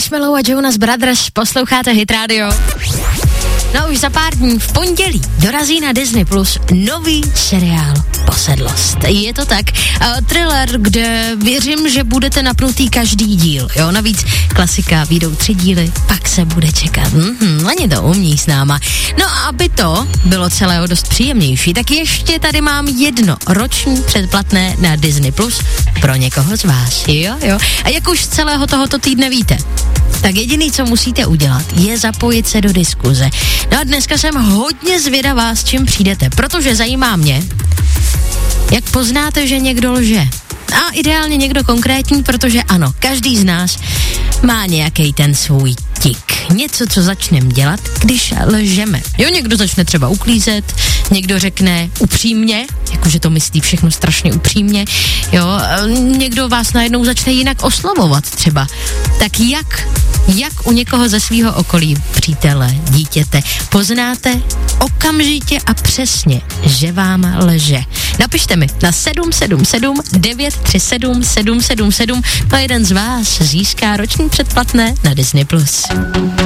Marshmello a Jonas Brothers, posloucháte Hit Radio. No už za pár dní v pondělí dorazí na Disney Plus nový seriál Posedlost. Je to tak, thriller, kde věřím, že budete napnutý každý díl, jo, navíc klasika, vyjdou 3 díly, pak se bude čekat, oni to umí s náma. No a aby to bylo celého dost příjemnější, tak ještě tady mám jedno roční předplatné na Disney Plus pro někoho z vás, jo. A jak už z celého tohoto týdne víte, tak jediný, co musíte udělat, je zapojit se do diskuze. No a dneska jsem hodně zvědavá, s čím přijdete, protože zajímá mě, jak poznáte, že někdo lže. A ideálně někdo konkrétní, protože ano, každý z nás má nějaký ten svůj tik. Něco, co začneme dělat, když lžeme. Jo, někdo začne třeba uklízet, někdo řekne upřímně, jakože to myslí všechno strašně upřímně, jo, někdo vás najednou začne jinak oslovovat třeba. Tak jak u někoho ze svého okolí, přítele, dítěte, poznáte okamžitě a přesně, že vám lže. Napište mi na 777 937 777, no jeden z vás získá roční předplatné na Disney+.